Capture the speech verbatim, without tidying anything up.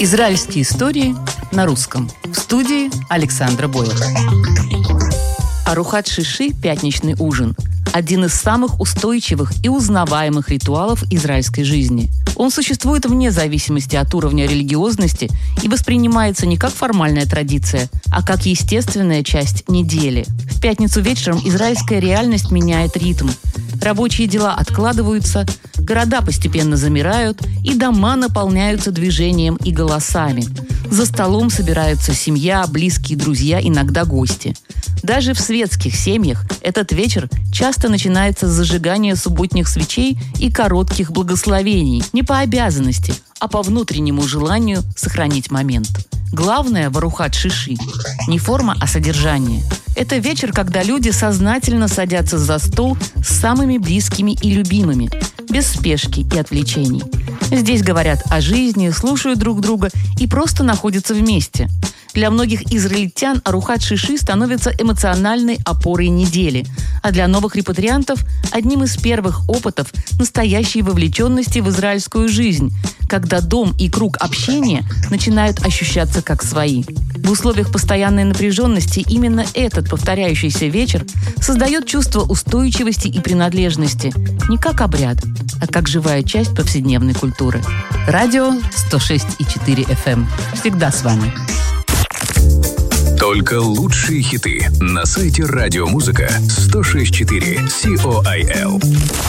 Израильские истории на русском. В студии Александра Бойлова. Арухат шиши – пятничный ужин. Один из самых устойчивых и узнаваемых ритуалов израильской жизни. Он существует вне зависимости от уровня религиозности и воспринимается не как формальная традиция, а как естественная часть недели. В пятницу вечером израильская реальность меняет ритм. Рабочие дела откладываются, города постепенно замирают, и дома наполняются движением и голосами. За столом собираются семья, близкие, друзья, иногда гости. Даже в светских семьях этот вечер часто начинается с зажигания субботних свечей и коротких благословений. Не по обязанности, а по внутреннему желанию сохранить момент. Главное в арухат шиши – не форма, а содержание. Это вечер, когда люди сознательно садятся за стол с самыми близкими и любимыми, без спешки и отвлечений. Здесь говорят о жизни, слушают друг друга и просто находятся вместе. Для многих израильтян арухат шиши становится эмоциональной опорой недели, а для новых репатриантов – одним из первых опытов настоящей вовлеченности в израильскую жизнь, когда дом и круг общения начинают ощущаться как свои. В условиях постоянной напряженности именно этот повторяющийся вечер создает чувство устойчивости и принадлежности не как обряд, а как живая часть повседневной культуры. Радио сто шесть и четыре эф эм. Всегда с вами. Только лучшие хиты на сайте радиомузыка сто шесть и четыре си о ай эл.